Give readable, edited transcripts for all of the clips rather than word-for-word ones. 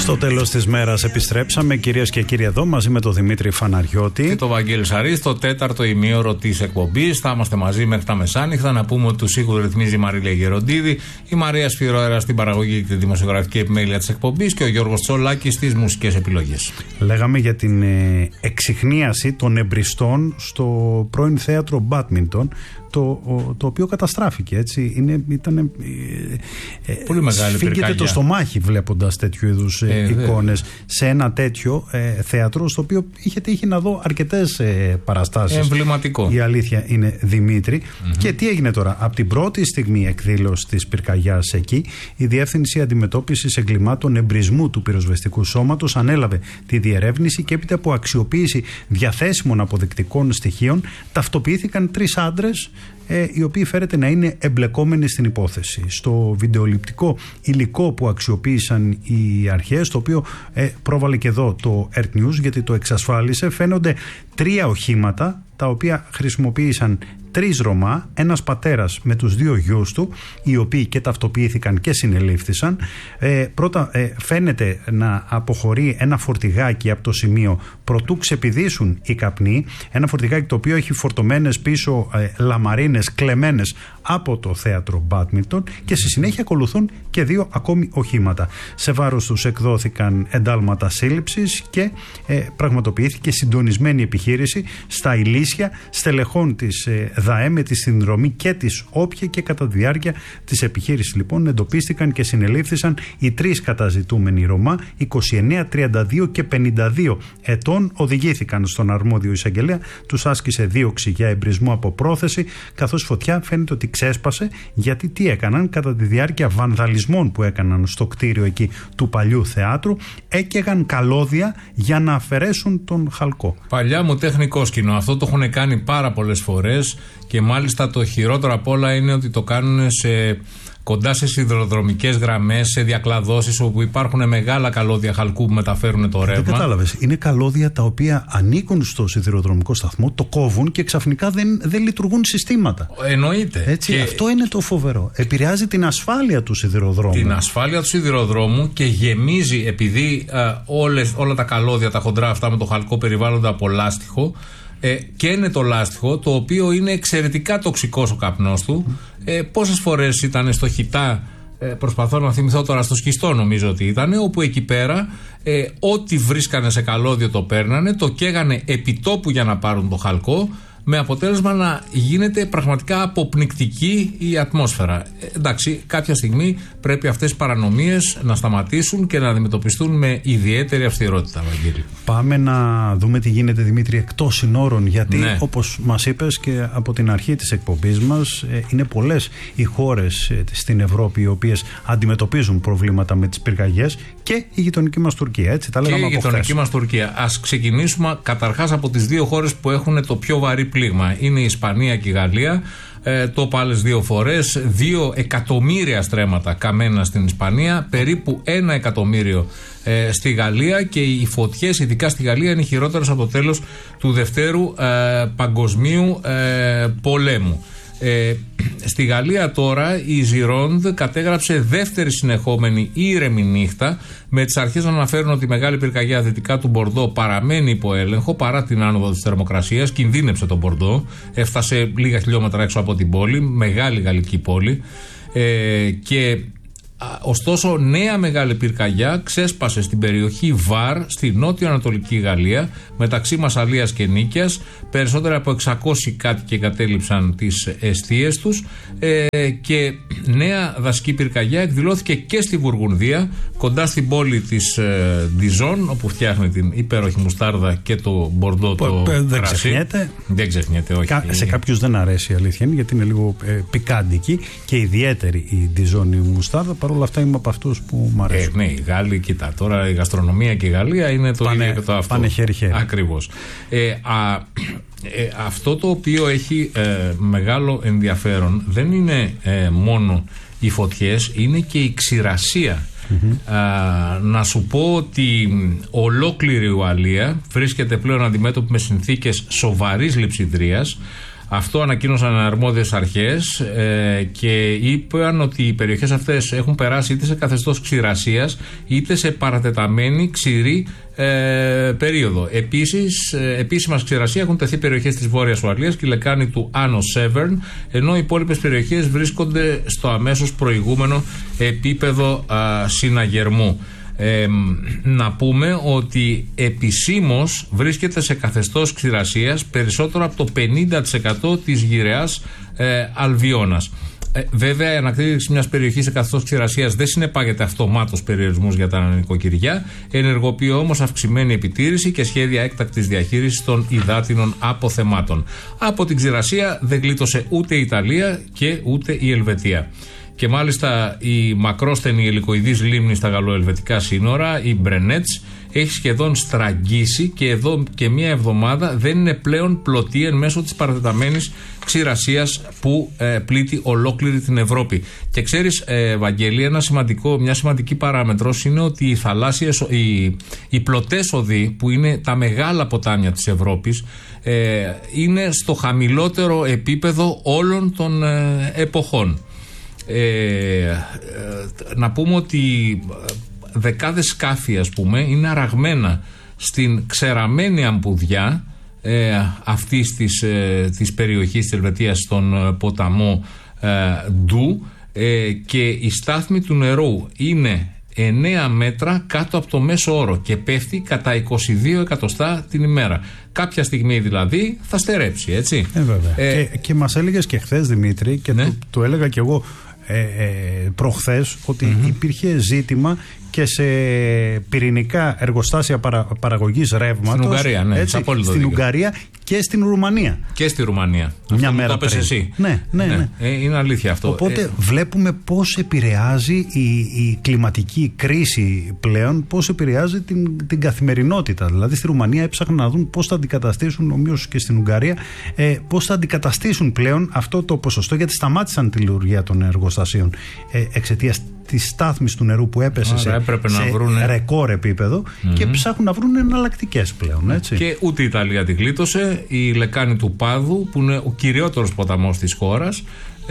Στο τέλος της μέρας επιστρέψαμε, κυρίες και κύριοι, εδώ μαζί με τον Δημήτρη Φαναριώτη και τον Βαγγέλη Σαρή, στο τέταρτο ημίωρο της εκπομπής. Θα είμαστε μαζί μέχρι τα μεσάνυχτα. Να πούμε ότι τους ήχους ρυθμίζει η Μαρίλια Γεροντίδη, η Μαρία Σφυρώερα στην παραγωγή και τη δημοσιογραφική επιμέλεια της εκπομπής και ο Γιώργος Τσολάκης στις μουσικές επιλογές. Λέγαμε για την εξιχνίαση των εμπριστών στο πρώην θέατρο Μπάντμιντον, το οποίο καταστράφηκε, έτσι. Ήταν πολύ μεγάλη πυρκαγιά. Φύγεται το στομάχι βλέποντας τέτοιου είδους εικόνες σε ένα τέτοιο θέατρο, στο οποίο είχε τύχει να δω αρκετές παραστάσεις. Εμβληματικό. Η αλήθεια είναι, Δημήτρη. Και τι έγινε τώρα? Από την πρώτη στιγμή εκδήλωση της πυρκαγιάς εκεί, η Διεύθυνση Αντιμετώπισης Εγκλημάτων Εμπρισμού του Πυροσβεστικού Σώματος ανέλαβε τη διερεύνηση και έπειτα από αξιοποίηση διαθέσιμων αποδεικτικών στοιχείων ταυτοποιήθηκαν 3 άντρες, οι οποίοι φέρεται να είναι εμπλεκόμενοι στην υπόθεση. Στο βιντεοληπτικό υλικό που αξιοποίησαν οι αρχές, το οποίο πρόβαλε και εδώ το Earth News γιατί το εξασφάλισε, φαίνονται 3 οχήματα τα οποία χρησιμοποίησαν 3 Ρωμά, ένας πατέρας με τους 2 γιους του, οι οποίοι και ταυτοποιήθηκαν και συνελήφθησαν. Πρώτα φαίνεται να αποχωρεί ένα φορτηγάκι από το σημείο προτού ξεπηδήσουν οι καπνοί, ένα φορτηγάκι το οποίο έχει φορτωμένες πίσω λαμαρίνες κλεμμένες από το θέατρο Μπάντμιντον, και στη συνέχεια ακολουθούν και 2 ακόμη οχήματα. Σε βάρος τους εκδόθηκαν εντάλματα σύλληψης και πραγματοποιήθηκε συντονισμένη επιχείρηση στα ηλίσια στελεχών της ΔΑΕ με τη συνδρομή και της Όποια, και κατά τη διάρκεια της επιχείρησης λοιπόν εντοπίστηκαν και συνελήφθησαν οι 3 καταζητούμενοι Ρωμά, 29, 32 και 52 ετών. Οδηγήθηκαν στον αρμόδιο εισαγγελέα, τους άσκησε δίωξη για εμπρισμό από πρόθεση, καθώς φωτιά φαίνεται ότι ξέσπασε, γιατί τι έκαναν? Κατά τη διάρκεια βανδαλισμών που έκαναν στο κτίριο εκεί του παλιού θεάτρου, έκαιγαν καλώδια για να αφαιρέσουν τον χαλκό. Παλιά μου τεχνικό σκηνό. Αυτό το έχουν κάνει πάρα πολλές φορές, και μάλιστα το χειρότερο απ' όλα είναι ότι το κάνουν κοντά σε σιδηροδρομικές γραμμές, σε διακλαδώσεις όπου υπάρχουν μεγάλα καλώδια χαλκού που μεταφέρουν το ρεύμα. Δεν κατάλαβες. Είναι καλώδια τα οποία ανήκουν στο σιδηροδρομικό σταθμό, το κόβουν και ξαφνικά δεν λειτουργούν συστήματα. Εννοείται. Έτσι, και αυτό είναι το φοβερό. Επηρεάζει την ασφάλεια του σιδηροδρόμου. Την ασφάλεια του σιδηροδρόμου, και γεμίζει, επειδή όλα τα καλώδια, τα χοντρά αυτά με το χαλκό περιβάλλονται από λάστιχο. Και είναι το λάστιχο, το οποίο είναι εξαιρετικά τοξικός ο καπνός του. Πόσες φορές ήταν στο Χιτά, προσπαθώ να θυμηθώ τώρα, στο Σκιστό νομίζω ότι ήταν, όπου εκεί πέρα ό,τι βρίσκανε σε καλώδιο το παίρνανε, το καίγανε επιτόπου για να πάρουν το χαλκό, με αποτέλεσμα να γίνεται πραγματικά αποπνικτική η ατμόσφαιρα. Εντάξει, κάποια στιγμή πρέπει αυτές οι παρανομίες να σταματήσουν και να αντιμετωπιστούν με ιδιαίτερη αυστηρότητα, Βαγγέλη. Πάμε να δούμε τι γίνεται, Δημήτρη, εκτός συνόρων, γιατί όπως μας είπες και από την αρχή της εκπομπής μας, είναι πολλές οι χώρες στην Ευρώπη οι οποίες αντιμετωπίζουν προβλήματα με τις πυρκαγιές, και η γειτονική μας Τουρκία. Έτσι, τα λέγαμε από χθες. Και η γειτονική μας Τουρκία. Ας ξεκινήσουμε καταρχάς από τις 2 χώρες που έχουν το πιο βαρύ πλήγμα. Είναι η Ισπανία και η Γαλλία. Το είπα άλλες 2 φορές. 2 εκατομμύρια στρέμματα καμένα στην Ισπανία, περίπου 1 εκατομμύριο στη Γαλλία, και οι φωτιές, ειδικά στη Γαλλία, είναι χειρότερες από το τέλος του Δευτέρου Παγκοσμίου Πολέμου. Στη Γαλλία τώρα η Ζιρόντ κατέγραψε δεύτερη συνεχόμενη ήρεμη νύχτα, με τις αρχές να αναφέρουν ότι η μεγάλη πυρκαγιά δυτικά του Μπορντό παραμένει υπό έλεγχο παρά την άνοδο της θερμοκρασίας. Κινδύνεψε το Μπορντό, έφτασε λίγα χιλιόμετρα έξω από την πόλη, μεγάλη γαλλική πόλη, και ωστόσο νέα μεγάλη πυρκαγιά ξέσπασε στην περιοχή Βαρ, στη νότιο-ανατολική Γαλλία, μεταξύ Μασσαλίας και Νίκαιας. Περισσότερα από 600 κάτοικοι εγκατέλειψαν τις εστίες τους, και νέα δασική πυρκαγιά εκδηλώθηκε και στη Βουργουνδία, κοντά στην πόλη της Ντιζόν, όπου φτιάχνει την υπέροχη μουστάρδα και το Μπορντό το κρασί. Δεν ξεχνιέται, όχι. Σε κάποιους δεν αρέσει, η αλήθεια είναι, γιατί είναι λίγο πικάντικη και ιδιαίτερη η Ντιζόν η μουστάρδα. Παρ' όλα αυτά είμαι από αυτούς που μου αρέσουν. Ναι, οι Γάλλοι, κοίτα, τώρα η γαστρονομία και η Γαλλία είναι το ίδιο και το αυτό. Πάνε χέρι-χέρι. Ακριβώς. Αυτό το οποίο έχει μεγάλο ενδιαφέρον δεν είναι μόνο οι φωτιές, είναι και η ξηρασία. Να σου πω ότι ολόκληρη η Ουαλία βρίσκεται πλέον αντιμέτωπη με συνθήκες σοβαρής λειψιδρίας. Αυτό ανακοίνωσαν αρμόδιες αρχές και είπαν ότι οι περιοχές αυτές έχουν περάσει είτε σε καθεστώς ξηρασίας είτε σε παρατεταμένη ξηρή περίοδο. Επίσης, επίσημα ξηρασία έχουν τεθεί περιοχές της Βόρειας Ουαλίας και η λεκάνη του Άνω Σέβερν, ενώ οι υπόλοιπες περιοχές βρίσκονται στο αμέσως προηγούμενο επίπεδο συναγερμού. Να πούμε ότι επισήμως βρίσκεται σε καθεστώς ξηρασίας περισσότερο από το 50% της γυραιάς αλβιώνας. Βέβαια, η ανακτήριξη μιας περιοχής σε καθεστώς ξηρασίας δεν συνεπάγεται αυτομάτως περιορισμούς για τα νοικοκυριά. Ενεργοποιεί όμως αυξημένη επιτήρηση και σχέδια έκτακτης διαχείρισης των υδάτινων αποθεμάτων. Από την ξηρασία δεν γλίτωσε ούτε η Ιταλία και ούτε η Ελβετία. Και μάλιστα η μακρόστενη ελικοειδής λίμνη στα γαλλοελβετικά σύνορα, η Μπρενέτς, έχει σχεδόν στραγγίσει και εδώ και μία εβδομάδα δεν είναι πλέον πλωτή εν μέσω της παρατεταμένης ξηρασίας που πλήττει ολόκληρη την Ευρώπη. Και ξέρεις, Βαγγέλη, μια σημαντική παράμετρος είναι ότι οι πλωτές οδοί, που είναι τα μεγάλα ποτάμια της Ευρώπης, είναι στο χαμηλότερο επίπεδο όλων των εποχών. Να πούμε ότι δεκάδες σκάφη, ας πούμε, είναι αραγμένα στην ξεραμένη αμπουδιά αυτής της περιοχής της Ελβετίας, στον ποταμό Ντου, και η στάθμη του νερού είναι 9 μέτρα κάτω από το μέσο όρο και πέφτει κατά 22 εκατοστά την ημέρα. Κάποια στιγμή δηλαδή θα στερέψει, έτσι. Βέβαια. Και μας έλεγες και χθες, Δημήτρη, και ναι, το έλεγα και εγώ προχθές, ότι υπήρχε ζήτημα και σε πυρηνικά εργοστάσια παραγωγής ρεύματος. Στην Ουγγαρία, ναι, έτσι, στην Ουγγαρία και στην Ρουμανία. Και στη Ρουμανία. Μια αυτό μέρα το πες εσύ. Ναι. Είναι αλήθεια αυτό. Οπότε βλέπουμε πώς επηρεάζει η κλιματική κρίση πλέον, πώς επηρεάζει την καθημερινότητα. Δηλαδή στη Ρουμανία έψαχναν να δουν πώς θα αντικαταστήσουν, ομοίως και στην Ουγγαρία, πώς θα αντικαταστήσουν πλέον αυτό το ποσοστό, γιατί σταμάτησαν τη λειτουργία των εργοστασίων εξαιτίας της στάθμης του νερού που έπεσε σε ρεκόρ επίπεδο, και ψάχνουν να βρουν εναλλακτικές πλέον, έτσι. Και ούτε η Ιταλία τη γλίτωσε. Η λεκάνη του Πάδου, που είναι ο κυριότερος ποταμός της χώρας,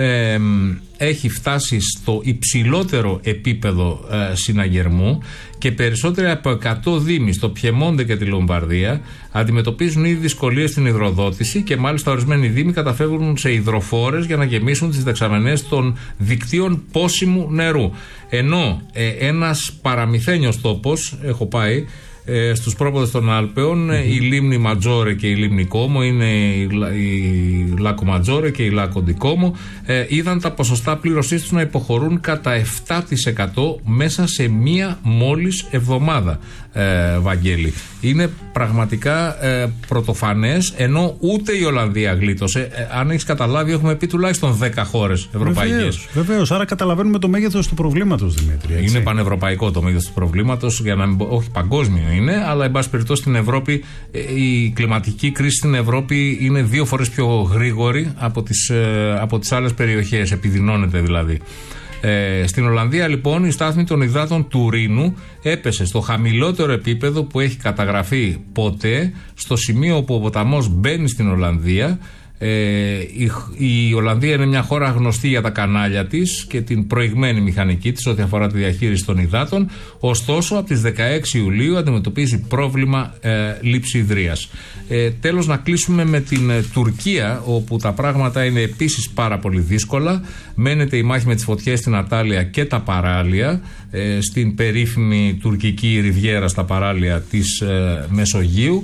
έχει φτάσει στο υψηλότερο επίπεδο συναγερμού και περισσότεροι από 100 δήμοι στο Πιεμόντε και τη Λομβαρδία αντιμετωπίζουν ήδη δυσκολίες στην υδροδότηση, και μάλιστα ορισμένοι δήμοι καταφεύγουν σε υδροφόρες για να γεμίσουν τις δεξαμενές των δικτύων πόσιμου νερού. Ενώ ένας παραμυθένιος τόπος, έχω πάει στους πρόποδες των Άλπαιων, η λίμνη Ματζόρε και η λίμνη Κόμο, είναι η Λάκο Ματζόρε και η Λάκο Ντικόμο, είδαν τα ποσοστά πλήρωσής τους να υποχωρούν κατά 7% μέσα σε μία μόλις εβδομάδα, Βαγγέλη. Είναι πραγματικά πρωτοφανές, ενώ ούτε η Ολλανδία γλίτωσε. Αν έχεις καταλάβει, έχουμε πει τουλάχιστον 10 χώρες ευρωπαϊκές. Βεβαίως, άρα καταλαβαίνουμε το μέγεθος του προβλήματος, Δημήτρη. Έτσι. Είναι πανευρωπαϊκό το μέγεθος του προβλήματος, για να μην πω, όχι παγκόσμιο είναι, αλλά εν πάση περιπτώσει στην Ευρώπη η κλιματική κρίση στην Ευρώπη είναι 2 φορές πιο γρήγορη από τις άλλες περιοχές, επιδεινώνεται δηλαδή. Στην Ολλανδία λοιπόν η στάθμη των υδάτων του Ρήνου έπεσε στο χαμηλότερο επίπεδο που έχει καταγραφεί ποτέ, στο σημείο που ο ποταμός μπαίνει στην Ολλανδία. Η Ολλανδία είναι μια χώρα γνωστή για τα κανάλια της και την προηγμένη μηχανική της ό,τι αφορά τη διαχείριση των υδάτων. Ωστόσο, από τις 16 Ιουλίου αντιμετωπίζει πρόβλημα λειψιδρίας. Τέλος, να κλείσουμε με την Τουρκία, όπου τα πράγματα είναι επίσης πάρα πολύ δύσκολα. Μένεται η μάχη με τις φωτιές στην Ατάλεια και τα παράλια, στην περίφημη τουρκική ριβιέρα στα παράλια της Μεσογείου.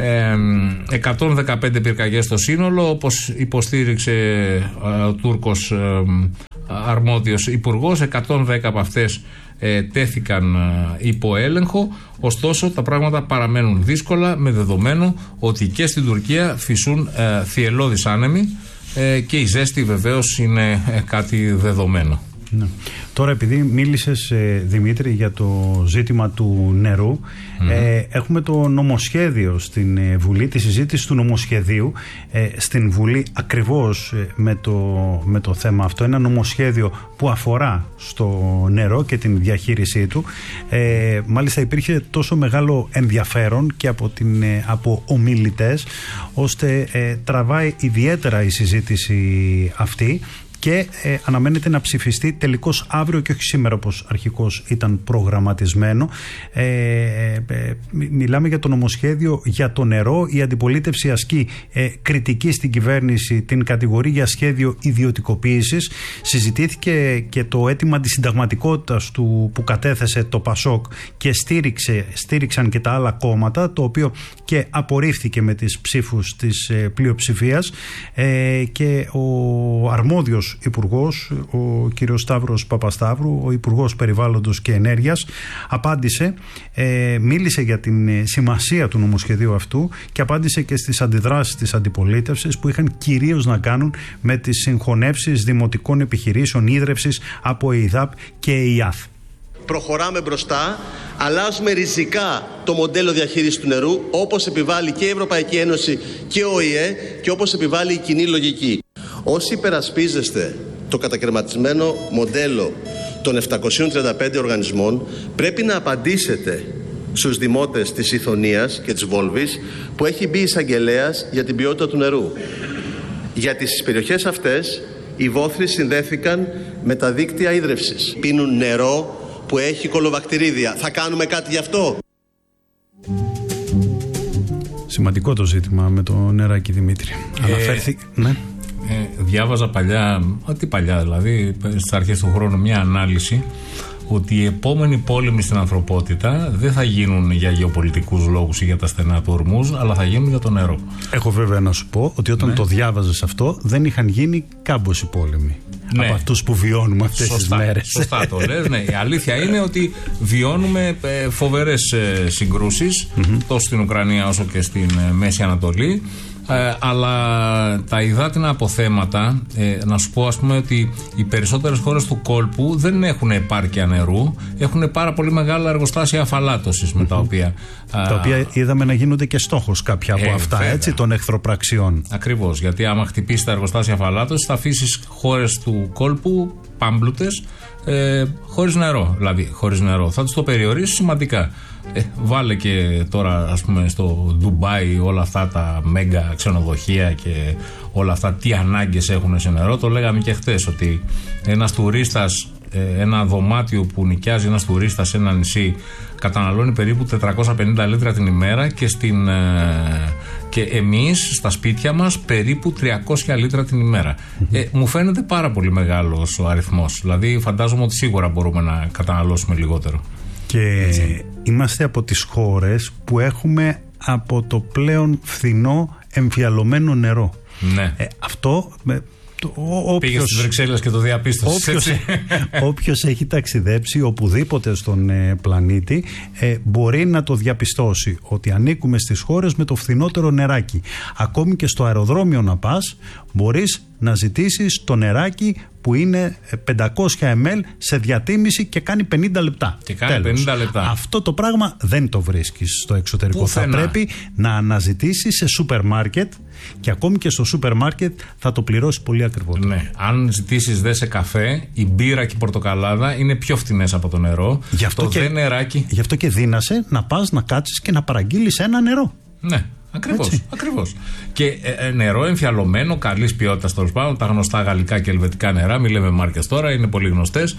115 πυρκαγιές στο σύνολο, όπως υποστήριξε ο Τούρκος αρμόδιος υπουργός. 110 από αυτές τέθηκαν υπό έλεγχο. Ωστόσο τα πράγματα παραμένουν δύσκολα, με δεδομένο ότι και στην Τουρκία φυσούν θυελλώδεις άνεμοι και η ζέστη βεβαίως είναι κάτι δεδομένο. Ναι. Τώρα, επειδή μίλησες, Δημήτρη, για το ζήτημα του νερού, έχουμε το νομοσχέδιο στην Βουλή, τη συζήτηση του νομοσχεδίου στην Βουλή ακριβώς με το θέμα αυτό. Ένα νομοσχέδιο που αφορά στο νερό και την διαχείρισή του. Μάλιστα υπήρχε τόσο μεγάλο ενδιαφέρον και από ομιλητές, ώστε τραβάει ιδιαίτερα η συζήτηση αυτή και αναμένεται να ψηφιστεί τελικώς αύριο και όχι σήμερα όπως αρχικώς ήταν προγραμματισμένο. Μιλάμε για το νομοσχέδιο για το νερό. Η αντιπολίτευση ασκεί κριτική στην κυβέρνηση, την κατηγορεί για σχέδιο ιδιωτικοποίησης. Συζητήθηκε και το αίτημα αντισυνταγματικότητας που κατέθεσε το ΠΑΣΟΚ και στήριξαν και τα άλλα κόμματα, το οποίο και απορρίφθηκε με τις ψήφους της πλειοψηφίας, και ο αρμόδιος υπουργός, ο κύριος Σταύρος Παπασταύρου, ο Υπουργός Περιβάλλοντος και Ενέργειας, απάντησε, μίλησε για την σημασία του νομοσχεδίου αυτού και απάντησε και στις αντιδράσεις της αντιπολίτευσης, που είχαν κυρίως να κάνουν με τις συγχωνεύσεις δημοτικών επιχειρήσεων ίδρευσης από ΕΙΔΑΠ και ΕΙΑΘ. Προχωράμε μπροστά, αλλάζουμε ριζικά το μοντέλο διαχείρισης του νερού, όπως επιβάλλει και η Ευρωπαϊκή Ένωση και ο ΟΗΕ και όπως επιβάλλει η κοινή λογική. Όσοι υπερασπίζεστε το κατακαιρματισμένο μοντέλο των 735 οργανισμών, πρέπει να απαντήσετε στους δημότες της Ιθωνίας και της Βόλβης, που έχει μπει εισαγγελέας για την ποιότητα του νερού. Γιατί στις περιοχές αυτές οι βόθροι συνδέθηκαν με τα δίκτυα ίδρευσης. Πίνουν νερό που έχει κολοβακτηρίδια. Θα κάνουμε κάτι γι' αυτό? Σημαντικό το ζήτημα με το νεράκι, Δημήτρη. Ναι. Διάβαζα παλιά, δηλαδή στις αρχές του χρόνου, μια ανάλυση ότι οι επόμενοι πόλεμοι στην ανθρωπότητα δεν θα γίνουν για γεωπολιτικούς λόγους ή για τα στενά του Ορμούζ, αλλά θα γίνουν για το νερό. Έχω βέβαια να σου πω ότι όταν το διάβαζες αυτό, δεν είχαν γίνει κάμποσοι πόλεμοι από αυτούς που βιώνουμε αυτές τις μέρες. Σωστά το λες. Ναι. Η αλήθεια είναι ότι βιώνουμε φοβερές συγκρούσεις, τόσο στην Ουκρανία όσο και στην Μέση Ανατολή. Αλλά τα υδάτινα αποθέματα, να σου πω, ας πούμε, ότι οι περισσότερες χώρες του κόλπου δεν έχουν επάρκεια νερού, έχουν πάρα πολύ μεγάλα εργοστάσια αφαλάτωσης, με τα οποία είδαμε να γίνονται και στόχος κάποια από αυτά, έτσι, των εχθροπραξιών. Ακριβώς, γιατί άμα χτυπήσει τα εργοστάσια αφαλάτωσης, θα αφήσεις χώρες του κόλπου πάμπλουτες, χωρίς νερό. Δηλαδή, χωρίς νερό. Θα τους το περιορίσει σημαντικά. Βάλε και τώρα, ας πούμε, στο Ντουμπάι όλα αυτά τα μέγα ξενοδοχεία και όλα αυτά τι ανάγκες έχουν σε νερό. Το λέγαμε και χθες, ότι ένας τουρίστας, ένα δωμάτιο που νοικιάζει ένας τουρίστας σε ένα νησί, καταναλώνει περίπου 450 λίτρα την ημέρα, και εμείς στα σπίτια μας περίπου 300 λίτρα την ημέρα. Μου φαίνεται πάρα πολύ μεγάλος ο αριθμός. Δηλαδή φαντάζομαι ότι σίγουρα μπορούμε να καταναλώσουμε λιγότερο. Και είμαστε από τις χώρες που έχουμε από το πλέον φθηνό εμφιαλωμένο νερό. Ναι. Αυτό... Πήγε στις Βρυξέλλες και το διαπίστωσες. Όποιος έχει ταξιδέψει οπουδήποτε στον πλανήτη μπορεί να το διαπιστώσει, ότι ανήκουμε στις χώρες με το φθηνότερο νεράκι. Ακόμη και στο αεροδρόμιο να πας, μπορείς να ζητήσεις το νεράκι που είναι 500 ml σε διατίμηση και κάνει 50 λεπτά. Και κάνει 50 λεπτά. Αυτό το πράγμα δεν το βρίσκεις στο εξωτερικό. Θα πρέπει να αναζητήσεις σε σούπερ μάρκετ, και ακόμη και στο σούπερ μάρκετ θα το πληρώσεις πολύ ακριβότερα. Ναι. Αν ζητήσεις σε καφέ, η μπύρα και η πορτοκαλάδα είναι πιο φτηνές από το νερό. Γι' αυτό και δύνασε να πας να κάτσεις και να παραγγείλεις ένα νερό. Ναι. Ακριβώς. Και νερό εμφιαλωμένο, καλής ποιότητας, τέλος πάντων, τα γνωστά γαλλικά και ελβετικά νερά, μην λέμε μάρκες τώρα, είναι πολύ γνωστές.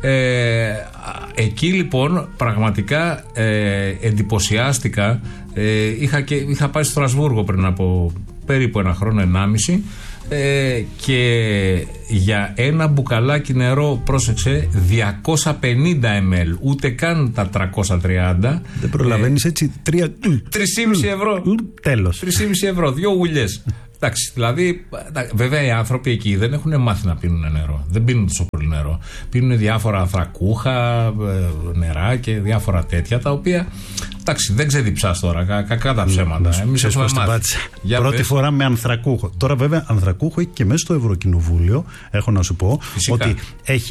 Εκεί λοιπόν πραγματικά εντυπωσιάστηκα. Είχα πάει στο Στρασβούργο πριν από περίπου ένα χρόνο, 1,5, και για ένα μπουκαλάκι νερό, πρόσεξε, 250 ml, ούτε καν τα 330. Δεν προλαβαίνεις έτσι 3,5 ευρώ. Τέλος. 3,5 ευρώ, 2 ουλιές. Εντάξει, δηλαδή, βέβαια οι άνθρωποι εκεί δεν έχουν μάθει να πίνουν νερό. Δεν πίνουν τόσο πολύ νερό. Πίνουν διάφορα ανθρακούχα, νερά και διάφορα τέτοια, τα οποία, εντάξει, δεν ξεδιψάς τώρα, κακά τα ψέματα. Εμείς έχουμε μάθει. Πρώτη φορά με ανθρακούχο. Τώρα βέβαια ανθρακούχο έχει και μέσα στο Ευρωκοινοβούλιο, έχω να σου πω. Φυσικά. Ότι έχει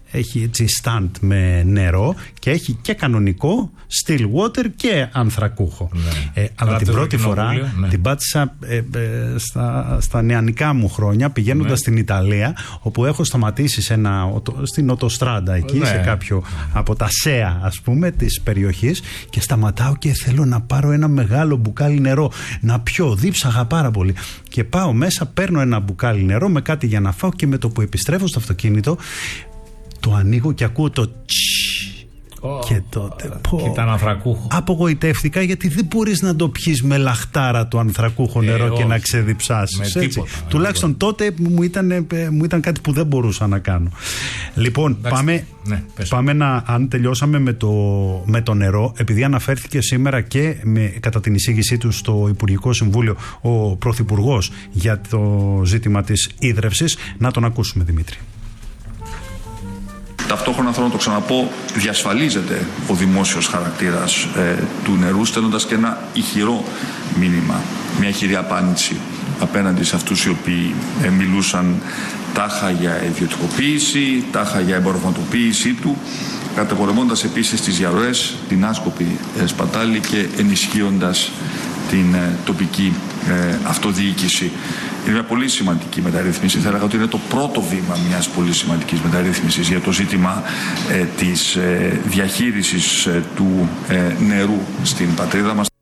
έχει έτσι stand με νερό και έχει και κανονικό still water και ανθρακούχο. Αλλά την πρώτη φορά την πάτησα στα νεανικά μου χρόνια, πηγαίνοντας στην Ιταλία, όπου έχω σταματήσει στην οτοστράντα εκεί, σε κάποιο από τα ΣΕΑ, ας πούμε, της περιοχής, και σταματάω και θέλω να πάρω ένα μεγάλο μπουκάλι νερό να πιω. Δίψαγα πάρα πολύ και πάω μέσα, παίρνω ένα μπουκάλι νερό με κάτι για να φάω, και με το που επιστρέφω στο αυτοκίνητο το ανοίγω και ακούω το και τότε ήταν ανθρακούχο. Απογοητεύτηκα, γιατί δεν μπορείς να το πιεις με λαχτάρα το ανθρακούχο νερό και να ξεδιψάσεις. Τουλάχιστον τότε μου ήταν κάτι που δεν μπορούσα να κάνω. Λοιπόν, πάμε αν τελειώσαμε με το νερό, επειδή αναφέρθηκε σήμερα και κατά την εισήγησή του στο Υπουργικό Συμβούλιο ο Πρωθυπουργός για το ζήτημα της ίδρευσης, να τον ακούσουμε, Δημήτρη. Ταυτόχρονα, θέλω να το ξαναπώ, διασφαλίζεται ο δημόσιος χαρακτήρας του νερού, στέλνοντας και ένα ηχηρό μήνυμα, μια ηχηρή απάντηση απέναντι σε αυτούς οι οποίοι μιλούσαν τάχα για ιδιωτικοποίηση, τάχα για εμπορευματοποίησή του, καταπολεμώντας επίσης τις διαρροές, την άσκοπη σπατάλη και ενισχύοντας την τοπική αυτοδιοίκηση. Είναι μια πολύ σημαντική μεταρρύθμιση. Θα έλεγα ότι είναι το πρώτο βήμα μιας πολύ σημαντικής μεταρρύθμισης για το ζήτημα της διαχείρισης του νερού στην πατρίδα μας.